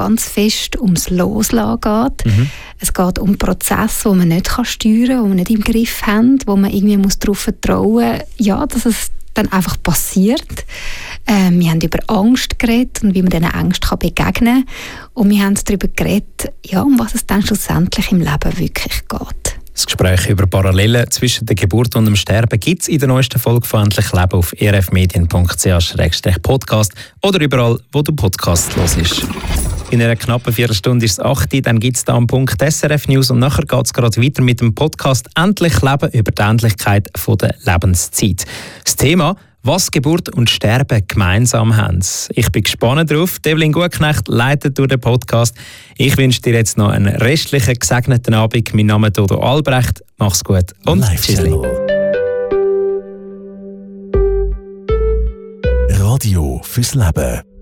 ganz fest ums Loslassen geht. Es geht um Prozesse, die man nicht steuern kann, die man nicht im Griff haben, wo man irgendwie darauf vertrauen muss, dass es dann einfach passiert. Wir haben über Angst geredet und wie man diesen Ängsten begegnen kann. Und wir haben darüber geredet, um was es dann schlussendlich im Leben wirklich geht. Das Gespräch über Parallelen zwischen der Geburt und dem Sterben gibt es in der neuesten Folge von «Endlich Leben» auf rfmedien.ch/podcast oder überall, wo du Podcasts hörst. In einer knappen Viertelstunde ist es 8 Uhr, dann gibt es da am Punkt SRF News und nachher geht es gerade weiter mit dem Podcast «Endlich Leben» über die Endlichkeit der Lebenszeit. Das Thema: was Geburt und Sterben gemeinsam haben. Ich bin gespannt drauf. Evelyn Gutknecht leitet durch den Podcast. Ich wünsche dir jetzt noch einen restlichen, gesegneten Abend. Mein Name ist Dodo Albrecht. Mach's gut und tschüss. Radio fürs Leben.